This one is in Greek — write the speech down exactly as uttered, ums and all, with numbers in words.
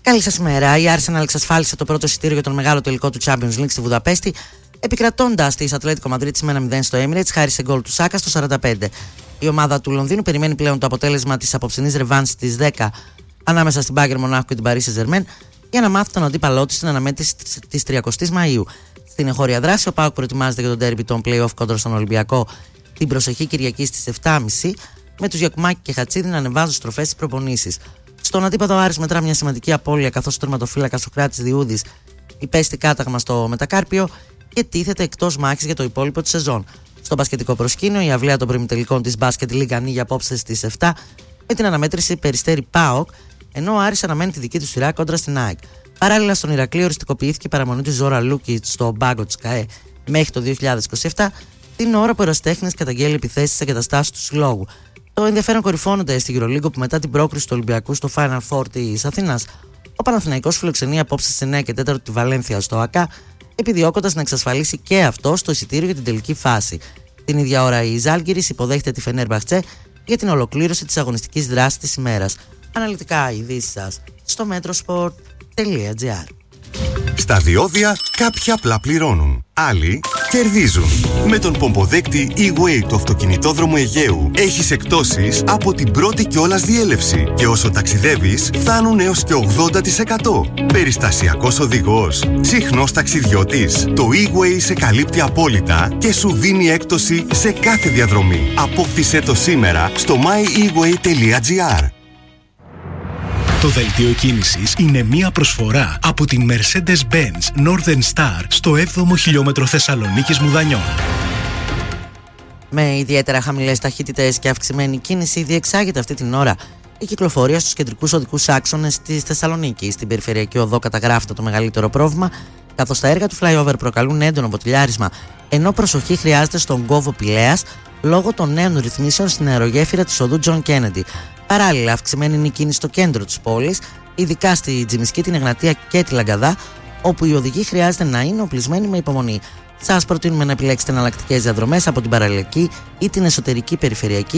Καλή σας ημέρα. Η Arsenal εξασφάλισε το πρώτο εισιτήριο για τον μεγάλο τελικό του Champions League στη Βουδαπέστη, επικρατώντας τη Ατλέτικο Μαδρίτης με ένα μηδέν στο Emirates, χάρη σε γκολ του Σάκα στο σαράντα πέντε. Η ομάδα του Λονδίνου περιμένει πλέον το αποτέλεσμα της απόψινής ρεβάνσης της δέκα ανάμεσα στην Bayern Μονάχου και την Paris Saint-Germain για να μάθει τον αντίπαλό της στην αναμέτρηση της τριαντάης Μαΐου. Στην εγχώρια δράση, ο ΠΑΟΚ προετοιμάζεται για τον ντέρμπι των play-off κόντρα στον Ολυμπιακό την προσεχή Κυριακή στις επτά και μισή, με τους Γιακουμάκη και Χατσίδη να ανεβάζουν στροφές στις προπονήσεις. Στον αντίπατο Άρης μετρά μια σημαντική απώλεια, καθώς ο τερματοφύλακας Σοκράτης Διούδης υπέστη κάταγμα στο μετακάρπιο και τίθεται εκτός μάχης για το υπόλοιπο της σεζόν. Στο μπασκετικό προσκήνιο, η αυλαία των προημιτελικών της Μπάσκετ League ανοίγει απόψε στις επτά με την αναμέτρηση Περιστέρι ΠΑΟΚ, ενώ ο Άρης αναμένει τη δική του σειρά κόντρα στην ΑΕΚ. Παράλληλα, στον Ηρακλή οριστικοποιήθηκε η παραμονή του Ζόρα Λούκιτς στο μπάγκο της ΚΑΕ μέχρι το δύο χιλιάδες είκοσι επτά, την ώρα που ο ερασιτέχνης καταγγέλει επιθέσεις στις εγκαταστάσεις του συλλόγου. Το ενδιαφέρον κορυφώνεται στη EuroLeague, που μετά την πρόκριση του Ολυμπιακού στο Final Four της Αθήνας, ο Παναθηναϊκός φιλοξενεί απόψε στις εννιά και τέσσερα τη Βαλένθια στο ΑΚΑ, επιδιώκοντας να εξασφαλίσει και αυτό το εισιτήριο για την τελική φάση. Την ίδια ώρα η Ζάλγκιρις υποδέχεται τη Φενέρμπαχτσε για την ολοκλήρωση της αγωνιστικής δράσης της ημέρας. Αναλυτικά ειδήσεις σας στο metrosport τελεία gr. Στα διόδια κάποιοι απλά πληρώνουν, άλλοι κερδίζουν. Με τον πομποδέκτη E-Way του αυτοκινητόδρομου Αιγαίου έχεις εκπτώσεις από την πρώτη κιόλας διέλευση και όσο ταξιδεύεις φτάνουν έως και ογδόντα τοις εκατό. Περιστασιακός οδηγός, συχνός ταξιδιώτης. Το E-Way σε καλύπτει απόλυτα και σου δίνει έκπτωση σε κάθε διαδρομή. Απόκτησέ το σήμερα στο my e way τελεία gr. Το δελτίο κίνησης είναι μία προσφορά από την Mercedes-Benz Northern Star στο έβδομο χιλιόμετρο Θεσσαλονίκης Μουδανιών. Με ιδιαίτερα χαμηλές ταχύτητες και αυξημένη κίνηση διεξάγεται αυτή την ώρα η κυκλοφορία στους κεντρικούς οδικούς άξονες της Θεσσαλονίκης. Στην περιφερειακή οδό καταγράφεται το μεγαλύτερο πρόβλημα, καθώς τα έργα του flyover προκαλούν έντονο ποτηλιάρισμα, ενώ προσοχή χρειάζεται στον κόβο Πηλαίας λόγω των νέων ρυθμίσεων στην αερογέφυρα της οδού John Kennedy. Παράλληλα, αυξημένη είναι η κίνηση στο κέντρο της πόλης, ειδικά στη Τζιμισκή, την Εγνατία και τη Λαγκαδά, όπου οι οδηγοί χρειάζεται να είναι οπλισμένοι με υπομονή. Σας προτείνουμε να επιλέξετε εναλλακτικές διαδρομές από την παραλιακή ή την εσωτερική περιφερειακή